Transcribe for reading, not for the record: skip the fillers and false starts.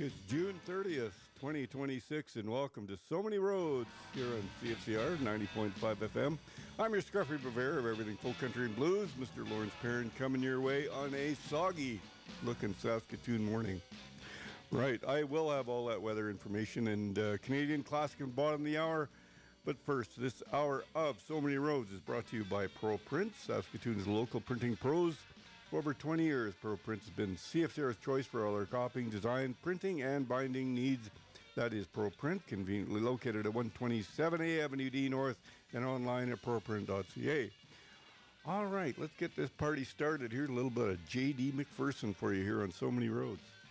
It's June 30th, 2026, and welcome to So Many Roads here on CFCR 90.5 FM. I'm your scruffy purveyor of everything folk country and blues, Mr. Lawrence Perrin, coming your way on a soggy-looking Saskatoon morning. Right, I will have all that weather information and Canadian classic at the bottom of the hour. But first, this hour of So Many Roads is brought to you by ProPrint, Saskatoon's local printing pros. For over 20 years, ProPrint has been CFCR's choice for all our copying, design, printing, and binding needs. That is ProPrint, conveniently located at 127A Avenue D North and online at proprint.ca. All right, let's get this party started. Here's a little bit of J.D. McPherson for you here on So Many Roads.